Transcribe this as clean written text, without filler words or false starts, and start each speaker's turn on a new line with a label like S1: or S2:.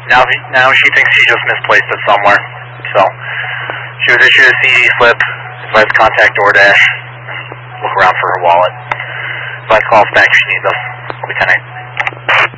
S1: Now she thinks she just misplaced it somewhere. So she was issued a CD slip. Advised to contact DoorDash. Look around for her wallet. Advised to call us back if she needs us. Lieutenant.